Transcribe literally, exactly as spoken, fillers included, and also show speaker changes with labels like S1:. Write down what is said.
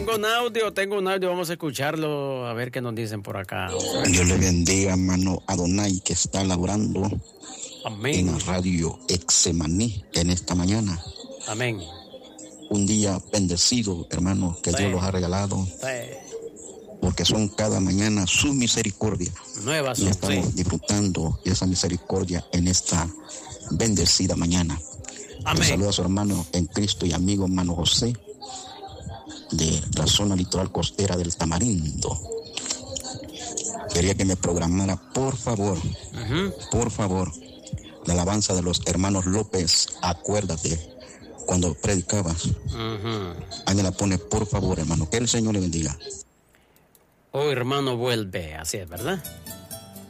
S1: tengo un audio, tengo un audio, vamos a escucharlo, a ver qué nos dicen por acá.
S2: Dios le bendiga, hermano Adonai, que está laborando
S1: Amén.
S2: en la radio Exemaní en esta mañana.
S1: Amén.
S2: Un día bendecido, hermano, que
S1: Sí.
S2: Dios los ha regalado,
S1: Sí.
S2: porque son cada mañana su misericordia.
S1: Nuevas
S2: Y
S1: son,
S2: estamos
S1: sí.
S2: disfrutando esa misericordia en esta bendecida mañana.
S1: Amén.
S2: Le saluda a su hermano en Cristo y amigo hermano José, de la zona litoral costera del Tamarindo. Quería que me programara, por favor,
S1: Uh-huh.
S2: por favor, la alabanza de los hermanos López, acuérdate, cuando predicabas.
S1: Uh-huh.
S2: Ahí me la pone, por favor, hermano. Que el Señor le bendiga.
S1: Oh, hermano, vuelve. Así es, ¿verdad?